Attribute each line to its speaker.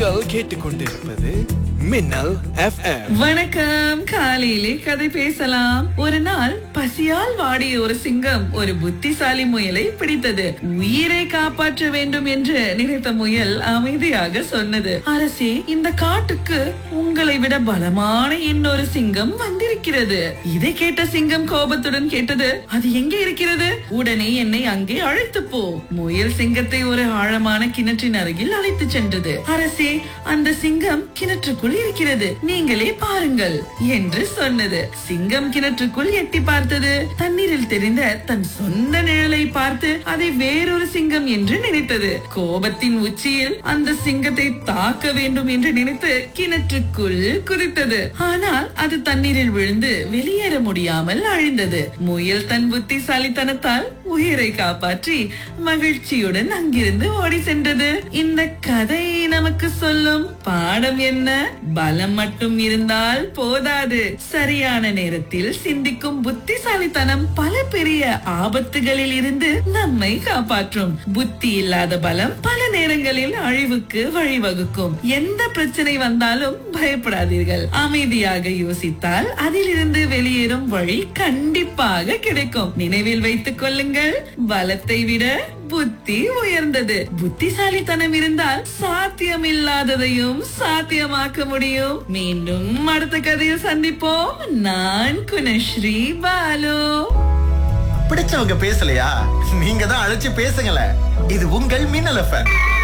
Speaker 1: நீங்கள் கேட்டுக்கொண்டிருப்பது மின்னல் FM.
Speaker 2: வணக்கம். காலையிலே கதை பேசலாம். ஒரு நாள் பசியால் வாடிய ஒரு சிங்கம் ஒரு புத்திசாலி முயலை பிடித்தது. உயிரை காப்பாற்ற வேண்டும் என்று நினைத்த முயல் அமைதியாக சொன்னது, அரசே, இந்த காட்டுக்கு உங்களை விட பலமான இன்னொரு சிங்கம் வந்திருக்கிறது. இதை கேட்ட சிங்கம் கோபத்துடன் கேட்டது, அது எங்கே இருக்கிறது? உடனே என்னை அங்கே அழைத்து போ. முயல் சிங்கத்தை ஒரு ஆழமான கிணற்றின் அருகில் அழைத்து சென்றது. அரசே, அந்த சிங்கம் கிணற்றுக்குள் இருக்கிறது, நீங்களே பாருங்கள் என்று சொன்னது. சிங்கம் கிணற்றுக்குள் எட்டி பார்த்தது. தண்ணீரில் தெரிந்த தன் சொந்த நிழலை பார்த்து அதை வேறொரு சிங்கம் என்று நினைத்தது. கோபத்தின் உச்சியில் அந்த சிங்கத்தை தாக்க வேண்டும் என்று நினைத்து கிணற்றுக்குள் குதித்தது. ஆனால் அது தண்ணீரில் விழுந்து வெளியேற முடியாமல் அழிந்தது. முயல் தன் புத்திசாலித்தனத்தால் உயிரை காப்பாற்றி மகிழ்ச்சியுடன் அங்கிருந்து ஓடி சென்றது. இந்த கதை நமக்கு சொல்லும் பாடம் என்ன? பலம் மட்டும் இருந்தால் போதாது, சரியான நேரத்தில் சிந்திக்கும் புத்திசாலித்தனம் பல பெரிய ஆபத்துகளில் இருந்து நம்மை காப்பாற்றும். புத்தி இல்லாத பலம் பல நேரங்களில் அழிவுக்கு வழிவகுக்கும். எந்த பிரச்சனை வந்தாலும் பயப்படாதீர்கள். அமைதியாக யோசித்தால் அதிலிருந்து வெளியேறும் வழி கண்டிப்பாக கிடைக்கும். நினைவில் வைத்துக் கொள்ளுங்கள், பலத்தை விட புத்தி உயர்ந்தது. புத்திசாலித்தனம் இருந்தால் சாத்தியமில்லாததையும் சாத்தியமாக்க முடியும். மீண்டும் அடுத்த கதையில் சந்திப்போம். நான் குணஸ்ரீ பாலு.
Speaker 3: பிடிச்சவங்க பேசலையா? நீங்க தான் அழைச்சு பேசுங்களேன். இது உங்கள் மின்னல் FM.